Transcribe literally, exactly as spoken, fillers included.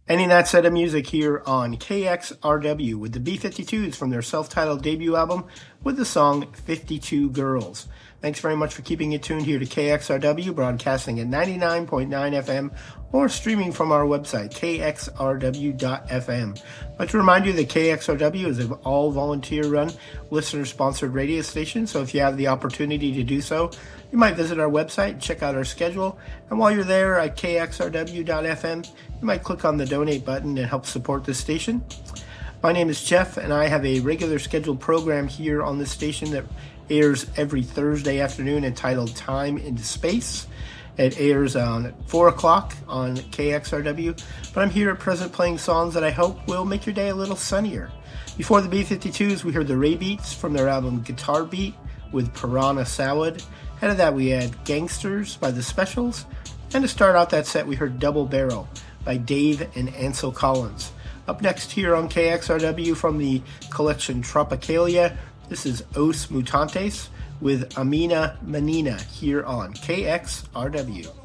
Ending that set of music here on K X R W with the B fifty-twos from their self-titled debut album with the song fifty-two Girls. Thanks very much for keeping it tuned here to K X R W, broadcasting at ninety-nine point nine F M or streaming from our website, K X R W dot F M. I'd like to remind you that K X R W is an all-volunteer-run, listener-sponsored radio station, so if you have the opportunity to do so, you might visit our website, check out our schedule, and while you're there at K X R W dot F M, you might click on the donate button and help support this station. My name is Jeff, and I have a regular scheduled program here on this station that airs every Thursday afternoon entitled Time into Space. It airs on four o'clock on K X R W, but I'm here at present playing songs that I hope will make your day a little sunnier. Before the B fifty-twos, we heard the Ray Beats from their album Guitar Beat with Piranha Salad. Ahead of that, we had Gangsters by The Specials. And to start out that set, we heard Double Barrel by Dave and Ansel Collins. Up next here on K X R W from the collection Tropicalia, this is Os Mutantes with Amina Menina here on K X R W.